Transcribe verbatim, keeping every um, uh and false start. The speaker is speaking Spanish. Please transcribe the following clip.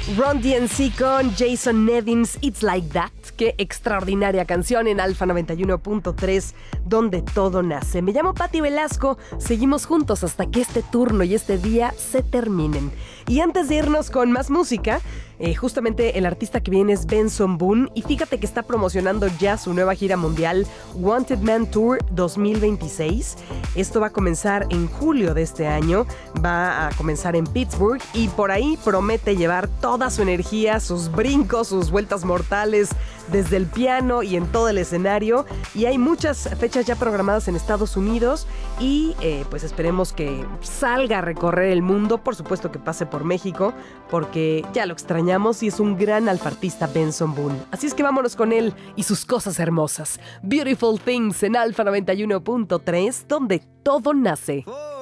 Run D M C con Jason Nevins, It's Like That. Qué extraordinaria canción en Alfa noventa y uno punto tres, donde todo nace. Me llamo Patti Velasco, seguimos juntos hasta que este turno y este día se terminen. Y antes de irnos con más música, eh, justamente el artista que viene es Benson Boone, y fíjate que está promocionando ya su nueva gira mundial Wanted Man Tour dos mil veintiséis. Esto va a comenzar en julio de este año, va a comenzar en Pittsburgh y por ahí promete llevar toda su energía, sus brincos, sus vueltas mortales desde el piano y en todo el escenario. Y hay muchas fechas ya programadas en Estados Unidos y eh, pues esperemos que salga a recorrer el mundo. Por supuesto que pase por México porque ya lo extrañamos y es un gran alfartista Benson Boone. Así es que vámonos con él y sus cosas hermosas. Beautiful Things en Alfa noventa y uno punto tres, donde todo nace. Oh.